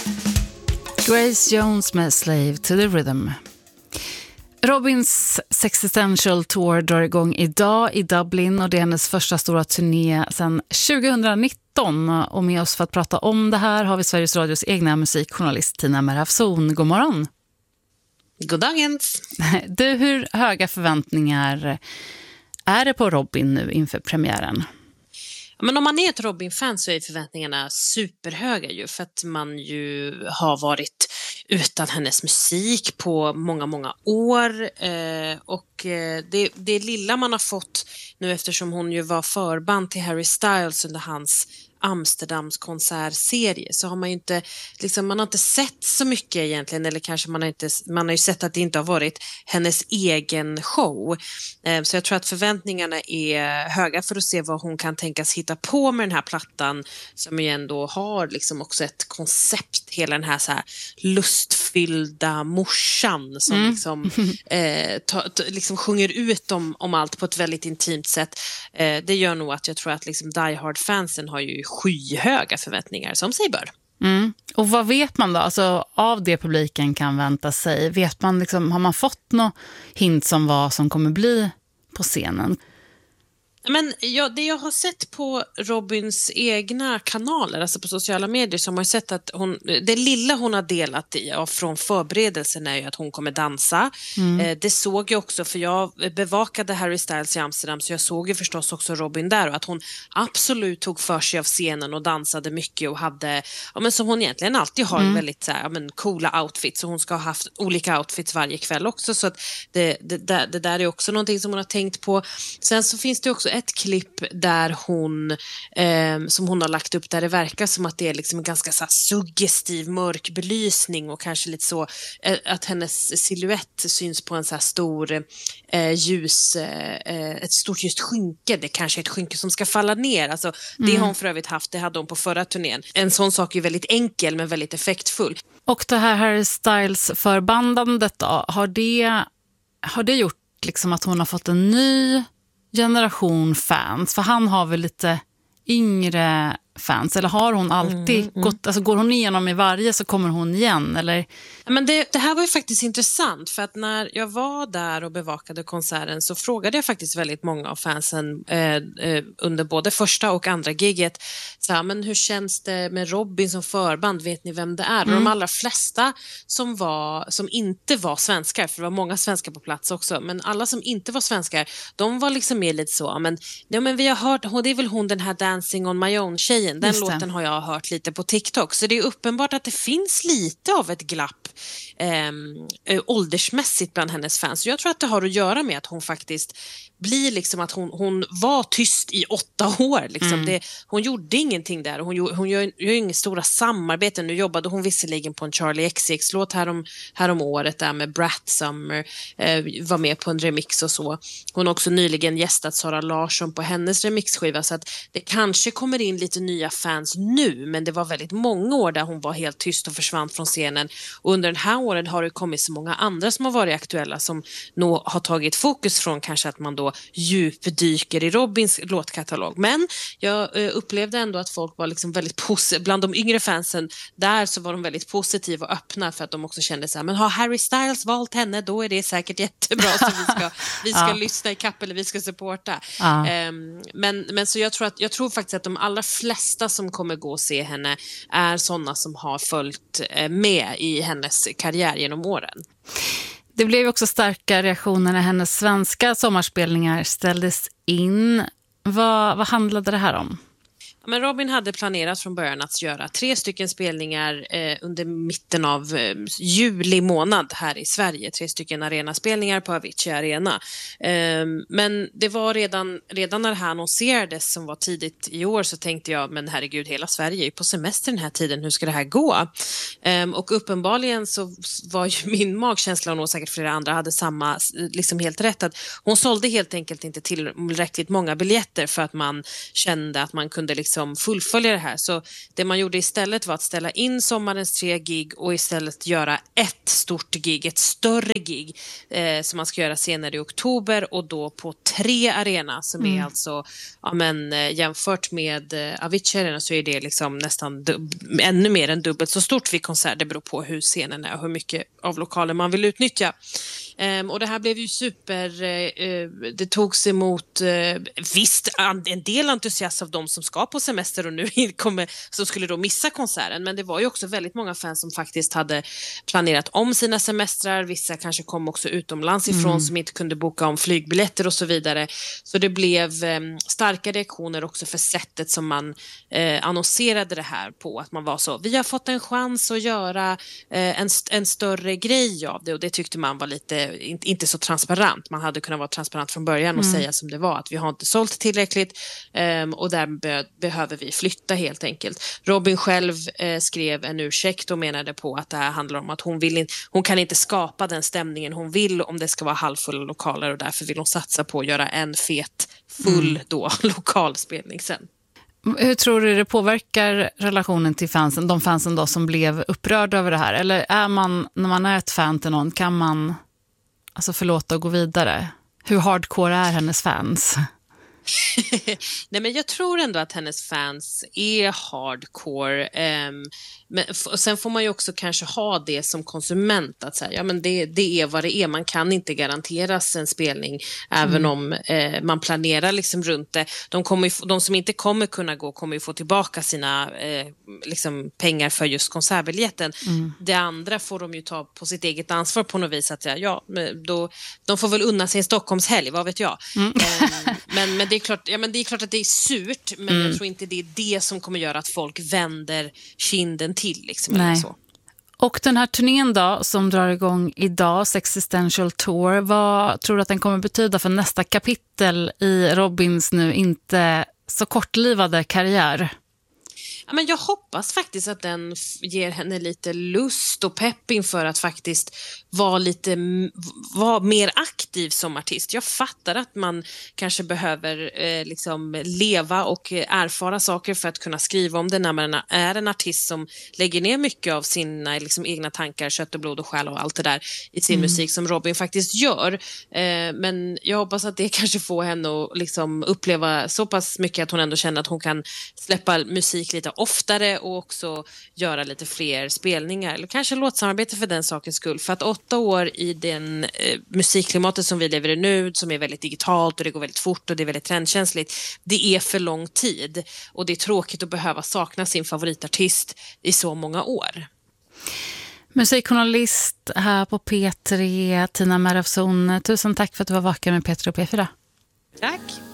Grace Jones med Slave to the Rhythm. Robins Sexistential Tour drar igång idag i Dublin och det är hennes första stora turné sedan 2019. Och med oss för att prata om det här har vi Sveriges Radios egna musikjournalist Tina Merhafzon. God morgon! God dagens! Du, hur höga förväntningar är det på Robin nu inför premiären? Men om man är ett Robin-fan så är förväntningarna superhöga ju, för att man ju har varit utan hennes musik på många, många år och det lilla man har fått nu, eftersom hon ju var förband till Harry Styles under hans Amsterdams konsertserie, så har man ju inte liksom, man har inte sett så mycket egentligen, eller kanske man har ju sett att det inte har varit hennes egen show, så jag tror att förväntningarna är höga för att se vad hon kan tänkas hitta på med den här plattan, som ju ändå har liksom också ett koncept, hela den här så här lustfyllda morsan som liksom sjunger ut om allt på ett väldigt intimt sätt. Det gör nog att jag tror att liksom Die Hard-fansen har ju skyhöga förväntningar, som sig bör. Och vad vet man då, alltså, av det publiken kan vänta sig? Vet man liksom, har man fått något hint som vad som kommer bli på scenen? Men det jag har sett på Robins egna kanaler, alltså på sociala medier, så har man sett att det lilla hon har delat från förberedelsen är ju att hon kommer dansa. Det såg jag också, för jag bevakade Harry Styles i Amsterdam, så jag såg ju förstås också Robin där, och att hon absolut tog för sig av scenen och dansade mycket och hade, men som hon egentligen alltid har, väldigt så här, coola outfits, så hon ska ha haft olika outfits varje kväll också, så att det där är också någonting som hon har tänkt på. Sen så finns det också ett klipp där hon som hon har lagt upp, där det verkar som att det är liksom en ganska så här suggestiv mörk belysning, och kanske lite så att hennes silhuett syns på en så här stor ett stort ljust skynke. Det kanske är ett skynke som ska falla ner, alltså det har hon för övrigt haft, det hade hon på förra turnén. En sån sak är väldigt enkel men väldigt effektfull. Och det här Harry Styles förbandandet då, har det gjort liksom att hon har fått en ny generation fans? För han har väl lite yngre fans, eller har hon alltid gått, alltså går hon igenom i varje så kommer hon igen, eller? Men det här var ju faktiskt intressant, för att när jag var där och bevakade konserten så frågade jag faktiskt väldigt många av fansen under både första och andra giget, så här, men hur känns det med Robin som förband, vet ni vem det är? Och de allra flesta som inte var svenskar, för det var många svenskar på plats också, men alla som inte var svenskar, de var liksom mer lite så, men vi har hört, det är väl hon, den här Dancing on my own tjejen, den låten har jag hört lite på TikTok, så det är uppenbart att det finns lite av ett glapp åldersmässigt bland hennes fans. Så jag tror att det har att göra med att hon faktiskt blir liksom, att hon var tyst i 8 år liksom. Hon gjorde ingenting där, hon gör inga stora samarbeten. Nu jobbade hon visserligen på en Charlie XCX-låt härom året där med Brat Summer, var med på en remix och så. Hon har också nyligen gästat Sara Larsson på hennes remixskiva, så att det kanske kommer in lite nya fans nu, men det var väldigt många år där hon var helt tyst och försvann från scenen, och under den här åren har det kommit så många andra som har varit aktuella, som nog har tagit fokus från kanske att man då djupdyker i Robins låtkatalog. Men jag upplevde ändå att folk var liksom väldigt positiva, bland de yngre fansen där så var de väldigt positiva och öppna, för att de också kände så här, men har Harry Styles valt henne, då är det säkert jättebra, så vi ska lyssna i kapp, eller vi ska supporta. Men så jag tror faktiskt att de allra flesta som kommer gå och se henne är sådana som har följt med i hennes karriär genom åren. Det blev också starka reaktioner när hennes svenska sommarspelningar ställdes in. Vad handlade det här om? Men Robin hade planerat från början att göra 3 stycken spelningar under mitten av juli månad här i Sverige. 3 stycken arenaspelningar på Avicii Arena. Men det var redan när det här annonserades, som var tidigt i år, så tänkte jag, men herregud, hela Sverige är ju på semester den här tiden, hur ska det här gå? Och uppenbarligen så var ju min magkänsla, och nog säkert flera andra hade samma, liksom helt rätt, att hon sålde helt enkelt inte tillräckligt många biljetter för att man kände att man kunde liksom liksom fullfölja det här. Så det man gjorde istället var att ställa in sommarens 3 gig och istället göra ett stort gig, ett större gig som man ska göra senare i oktober och då på 3 arena som är alltså, ja, men, jämfört med Avicii Arena så är det liksom nästan ännu mer än dubbelt så stort vid konsert. Det beror på hur scenen är och hur mycket av lokalen man vill utnyttja. Och det här blev ju det togs emot visst en del entusiast av de som ska på semester och nu som skulle då missa konserten, men det var ju också väldigt många fans som faktiskt hade planerat om sina semestrar, vissa kanske kom också utomlands ifrån som inte kunde boka om flygbiljetter och så vidare, så det blev starka reaktioner också för sättet som man annonserade det här på, att man var så, vi har fått en chans att göra en större grej av det, och det tyckte man var lite inte så transparent. Man hade kunnat vara transparent från början och säga som det var, att vi har inte sålt tillräckligt och där behöver vi flytta helt enkelt. Robin själv skrev en ursäkt och menade på att det här handlar om att hon kan inte skapa den stämningen hon vill om det ska vara halvfulla lokaler, och därför vill hon satsa på att göra en full lokalspelning sen. Hur tror du det påverkar relationen till fansen, de fansen då som blev upprörda över det här? Eller när man är ett fan till någon, kan man alltså förlåta och gå vidare? Hur hardcore är hennes fans? Nej, men jag tror ändå att hennes fans är hardcore. Och sen får man ju också kanske ha det som konsument, att säga, ja, men det är vad det är. Man kan inte garanteras en spelning även om man planerar liksom runt det. De som inte kommer kunna gå kommer ju få tillbaka sina liksom pengar för just konsertbiljetten. Det andra får de ju ta på sitt eget ansvar på något vis, att säga, ja, de får väl unna sig en Stockholmshelg, vad vet jag. Men det är klart, ja, men det är klart att det är surt, men jag tror inte det är det som kommer göra att folk vänder kinden till liksom. Eller så. Och den här turnén då som drar igång idag, Existential Tour, vad tror du att den kommer betyda för nästa kapitel i Robins nu inte så kortlivade karriär? Ja, men jag hoppas faktiskt att den ger henne lite lust och pepp inför att faktiskt vara mer aktiv som artist. Jag fattar att man kanske behöver liksom leva och erfara saker för att kunna skriva om det när man är en artist som lägger ner mycket av sina liksom egna tankar, kött och blod och själ och allt det där i sin musik som Robin faktiskt gör. Men jag hoppas att det kanske får henne att liksom uppleva så pass mycket att hon ändå känner att hon kan släppa musik lite oftare och också göra lite fler spelningar eller kanske låtsamarbete för den sakens skull. För att 8 år i den musikklimatet som vi lever i nu, som är väldigt digitalt och det går väldigt fort och det är väldigt trendkänsligt, det är för lång tid och det är tråkigt att behöva sakna sin favoritartist i så många år. Musikjournalist här på P3, Tina Merafson, tusen tack för att du var vaken med P3 och P4. Tack!